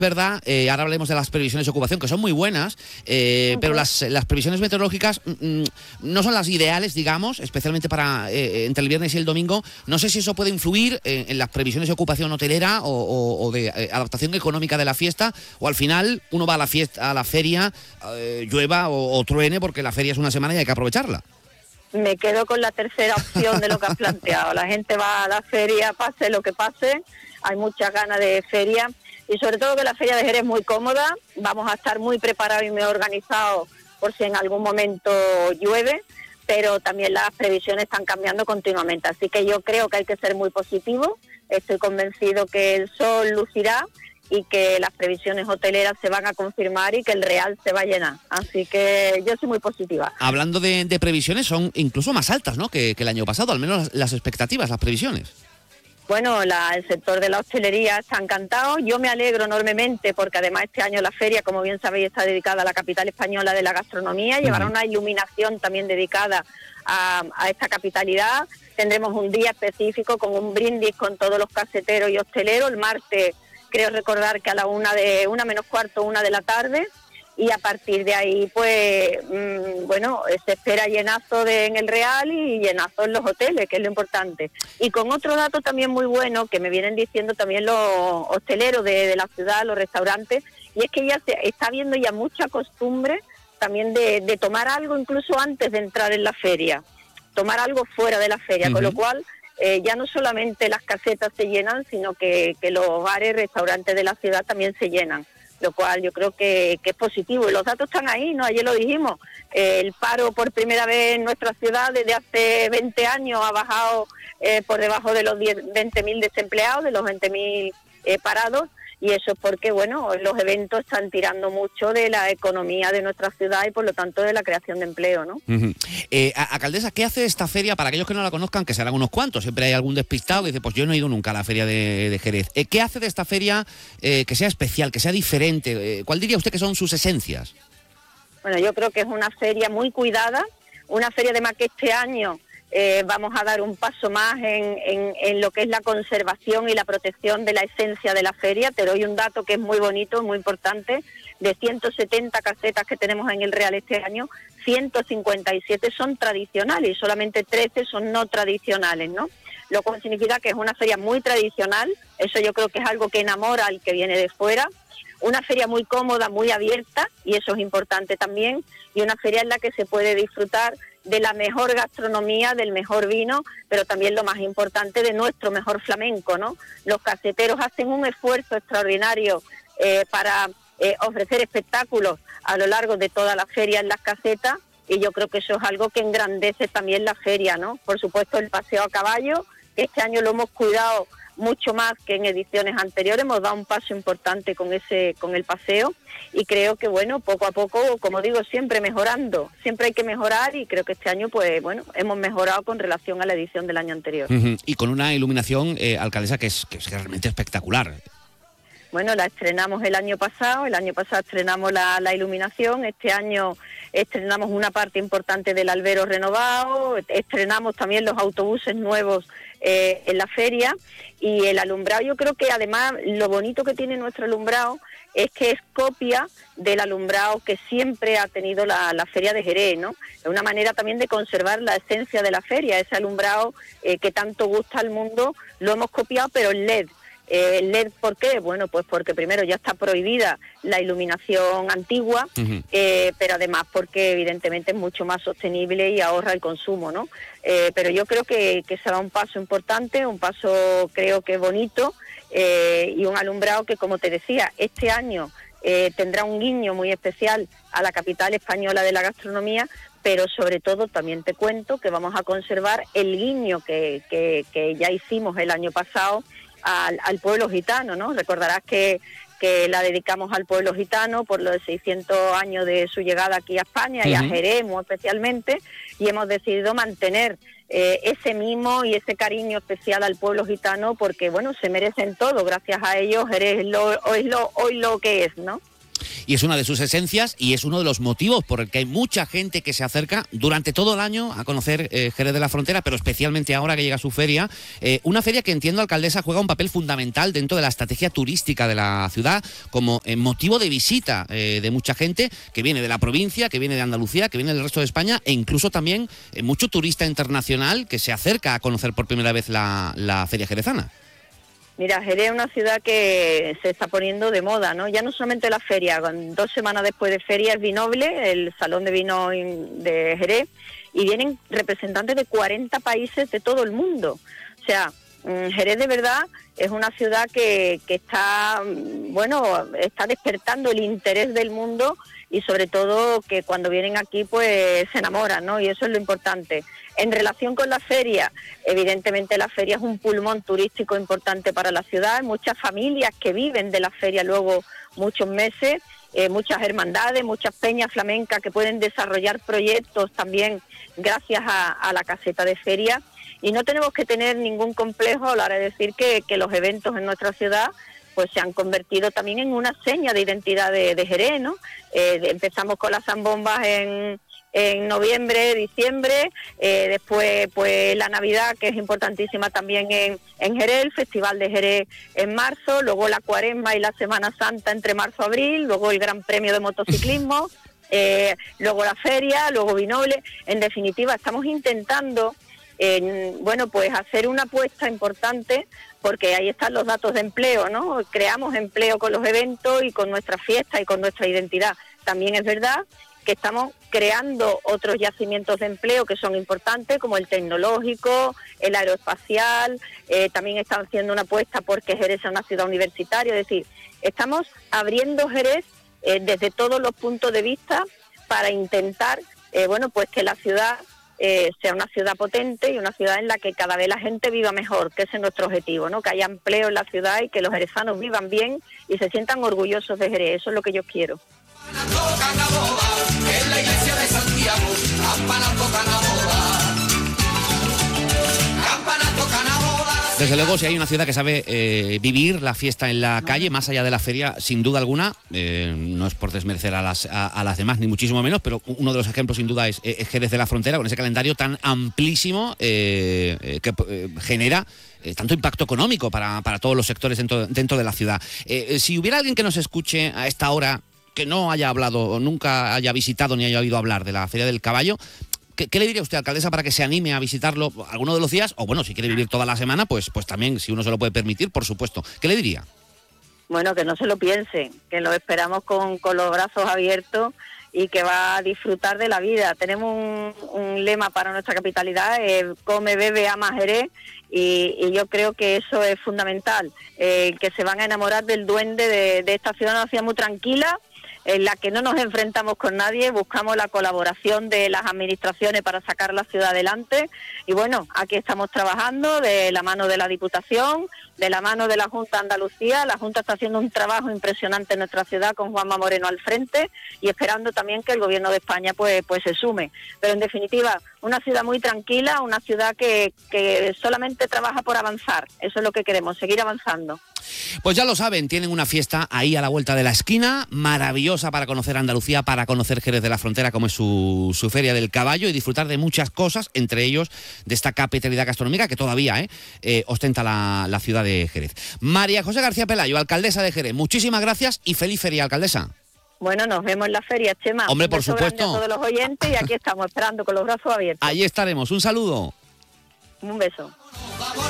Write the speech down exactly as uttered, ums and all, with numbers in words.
verdad, eh, ahora hablemos de las previsiones de ocupación, que son muy buenas, eh, uh-huh. pero las, las previsiones meteorológicas mm, no son las ideales, digamos, especialmente para eh, entre el viernes y el domingo. No sé si eso puede influir eh, en las previsiones de ocupación hotelera o, o, o de eh, adaptación económica de la fiesta, o al final uno va a la fiesta, a la feria, eh, llueva o, o truene, porque la feria es una semana y hay que aprovecharla. Me quedo con la tercera opción de lo que has planteado. La gente va a la feria, pase lo que pase, hay muchas ganas de feria. Y sobre todo que la Feria de Jerez es muy cómoda, vamos a estar muy preparados y muy organizados por si en algún momento llueve, pero también las previsiones están cambiando continuamente. Así que yo creo que hay que ser muy positivo, estoy convencido que el sol lucirá y que las previsiones hoteleras se van a confirmar y que el Real se va a llenar. Así que yo soy muy positiva. Hablando de, de previsiones, son incluso más altas, ¿no?, que, que el año pasado, al menos las, las expectativas, las previsiones. Bueno, la, el sector de la hostelería está encantado. Yo me alegro enormemente porque además este año la feria, como bien sabéis, está dedicada a la capital española de la gastronomía. Uh-huh. Llevará una iluminación también dedicada a, a esta capitalidad. Tendremos un día específico con un brindis con todos los caseteros y hosteleros. El martes, creo recordar que a la una de una menos cuarto, una de la tarde. Y a partir de ahí, pues, mmm, bueno, se espera llenazo de, en el Real y llenazo en los hoteles, que es lo importante. Y con otro dato también muy bueno, que me vienen diciendo también los hosteleros de, de la ciudad, los restaurantes, y es que ya se está viendo ya mucha costumbre también de, de tomar algo incluso antes de entrar en la feria, tomar algo fuera de la feria, uh-huh. con lo cual eh, ya no solamente las casetas se llenan, sino que, que los bares, restaurantes de la ciudad también se llenan. Lo cual yo creo que, que es positivo. Y los datos están ahí, ¿no? Ayer lo dijimos. Eh, el paro por primera vez en nuestra ciudad desde hace veinte años ha bajado eh, por debajo de los veinte mil desempleados, de los veinte mil eh, parados. Y eso es porque, bueno, los eventos están tirando mucho de la economía de nuestra ciudad y por lo tanto de la creación de empleo, ¿no? Uh-huh. Eh, alcaldesa, ¿qué hace esta feria? Para aquellos que no la conozcan, que serán unos cuantos, siempre hay algún despistado que dice, pues yo no he ido nunca a la feria de, de Jerez. Eh, ¿Qué hace de esta feria eh, que sea especial, que sea diferente? Eh, ¿Cuál diría usted que son sus esencias? Bueno, yo creo que es una feria muy cuidada, una feria además que este año Eh, vamos a dar un paso más en, en, en lo que es la conservación y la protección de la esencia de la feria. Te doy un dato que es muy bonito, muy importante. De ciento setenta casetas que tenemos en el Real este año, ciento cincuenta y siete son tradicionales y solamente trece son no tradicionales, ¿no? Lo cual significa que es una feria muy tradicional. Eso yo creo que es algo que enamora al que viene de fuera. Una feria muy cómoda, muy abierta, y eso es importante también, y una feria en la que se puede disfrutar de la mejor gastronomía, del mejor vino, pero también lo más importante, de nuestro mejor flamenco, ¿no? Los caseteros hacen un esfuerzo extraordinario eh, para eh, ofrecer espectáculos a lo largo de toda la feria en las casetas, y yo creo que eso es algo que engrandece también la feria, ¿no? Por supuesto, el paseo a caballo, que este año lo hemos cuidado mucho más que en ediciones anteriores, hemos dado un paso importante con ese con el paseo, y creo que, bueno, poco a poco, como digo, siempre mejorando, siempre hay que mejorar, y creo que este año, pues bueno, hemos mejorado con relación a la edición del año anterior. Uh-huh. Y con una iluminación, eh, alcaldesa, que es, que es realmente espectacular. Bueno, la estrenamos el año pasado, el año pasado estrenamos la, la iluminación, este año estrenamos una parte importante del albero renovado, estrenamos también los autobuses nuevos eh, en la feria, y el alumbrado, yo creo que además lo bonito que tiene nuestro alumbrado es que es copia del alumbrado que siempre ha tenido la, la Feria de Jerez, ¿no? Es una manera también de conservar la esencia de la feria, ese alumbrado eh, que tanto gusta al mundo, lo hemos copiado, pero en L E D. Eh, ¿L E D por qué? Bueno, pues porque primero ya está prohibida la iluminación antigua, uh-huh. eh, pero además porque evidentemente es mucho más sostenible y ahorra el consumo, ¿no? Eh, pero yo creo que, que será un paso importante, un paso creo que bonito, eh, y un alumbrado que, como te decía, este año eh, tendrá un guiño muy especial a la capital española de la gastronomía, pero sobre todo también te cuento que vamos a conservar el guiño que, que, que ya hicimos el año pasado Al, al pueblo gitano, ¿no? Recordarás que, que la dedicamos al pueblo gitano por los seiscientos años de su llegada aquí a España, uh-huh. y a Jerez muy especialmente, y hemos decidido mantener eh, ese mimo y ese cariño especial al pueblo gitano porque, bueno, se merecen todo, gracias a ellos Jerez es lo, hoy, lo, hoy lo que es, ¿no? y es una de sus esencias y es uno de los motivos por el que hay mucha gente que se acerca durante todo el año a conocer eh, Jerez de la Frontera, pero especialmente ahora que llega su feria. Eh, una feria que, entiendo, alcaldesa, juega un papel fundamental dentro de la estrategia turística de la ciudad como eh, motivo de visita eh, de mucha gente que viene de la provincia, que viene de Andalucía, que viene del resto de España, e incluso también eh, mucho turista internacional que se acerca a conocer por primera vez la, la feria jerezana. Mira, Jerez es una ciudad que se está poniendo de moda, ¿no? Ya no solamente la feria, dos semanas después de feria es Vinoble, el Salón de Vino de Jerez, y vienen representantes de cuarenta países de todo el mundo. O sea, Jerez de verdad es una ciudad que, que está, bueno, está despertando el interés del mundo y sobre todo que cuando vienen aquí pues se enamoran, ¿no? Y eso es lo importante. En relación con la feria, evidentemente la feria es un pulmón turístico importante para la ciudad, hay muchas familias que viven de la feria luego muchos meses, eh, muchas hermandades, muchas peñas flamencas que pueden desarrollar proyectos también gracias a, a la caseta de feria, y no tenemos que tener ningún complejo a la hora de decir que, que los eventos en nuestra ciudad pues se han convertido también en una seña de identidad de, de Jerez, ¿no? Eh, empezamos con las zambombas en, en noviembre, diciembre, eh, después pues la Navidad, que es importantísima también en, en Jerez, el Festival de Jerez en marzo, luego la Cuaresma y la Semana Santa entre marzo y abril, luego el Gran Premio de Motociclismo, eh, luego la feria, luego Vinoble. En definitiva, estamos intentando Eh, bueno, pues hacer una apuesta importante, porque ahí están los datos de empleo, ¿no? Creamos empleo con los eventos y con nuestras fiestas y con nuestra identidad. También es verdad que estamos creando otros yacimientos de empleo que son importantes, como el tecnológico, el aeroespacial, eh, también estamos haciendo una apuesta porque Jerez es una ciudad universitaria, es decir, estamos abriendo Jerez eh, desde todos los puntos de vista para intentar, eh, bueno, pues que la ciudad Eh, sea una ciudad potente y una ciudad en la que cada vez la gente viva mejor, que ese es nuestro objetivo, ¿no? Que haya empleo en la ciudad y que los jerezanos vivan bien y se sientan orgullosos de Jerez. Eso es lo que yo quiero. Desde luego, si hay una ciudad que sabe eh, vivir la fiesta en la calle, más allá de la feria, sin duda alguna, eh, no es por desmerecer a las, a, a las demás, ni muchísimo menos, pero uno de los ejemplos sin duda es, es Jerez de la Frontera, con ese calendario tan amplísimo eh, eh, que eh, genera eh, tanto impacto económico para, para todos los sectores dentro, dentro de la ciudad. Eh, si hubiera alguien que nos escuche a esta hora, que no haya hablado o nunca haya visitado ni haya oído hablar de la Feria del Caballo, ¿Qué, ¿Qué le diría usted, alcaldesa, para que se anime a visitarlo alguno de los días? O bueno, si quiere vivir toda la semana, pues, pues también, si uno se lo puede permitir, por supuesto. ¿Qué le diría? Bueno, que no se lo piensen, que lo esperamos con, con los brazos abiertos y que va a disfrutar de la vida. Tenemos un, un lema para nuestra capitalidad, eh, come, bebe, ama Jerez, y, y yo creo que eso es fundamental, eh, que se van a enamorar del duende de, de esta ciudad, una ciudad muy tranquila, en la que no nos enfrentamos con nadie, buscamos la colaboración de las administraciones para sacar la ciudad adelante, y bueno, aquí estamos trabajando de la mano de la Diputación, de la mano de la Junta de Andalucía. La Junta está haciendo un trabajo impresionante en nuestra ciudad con Juanma Moreno al frente y esperando también que el Gobierno de España pues, pues se sume. Pero en definitiva, una ciudad muy tranquila, una ciudad que, que solamente trabaja por avanzar. Eso es lo que queremos, seguir avanzando. Pues ya lo saben, tienen una fiesta ahí a la vuelta de la esquina, maravillosa para conocer Andalucía, para conocer Jerez de la Frontera, como es su, su Feria del Caballo, y disfrutar de muchas cosas, entre ellos de esta capitalidad gastronómica que todavía eh, eh, ostenta la, la ciudad de Jerez. María José García Pelayo, alcaldesa de Jerez, muchísimas gracias y feliz feria, alcaldesa. Bueno, nos vemos en la feria, Chema. Hombre, Un por beso supuesto. grande a todos los oyentes y aquí estamos esperando con los brazos abiertos. Allí estaremos, un saludo. Un beso.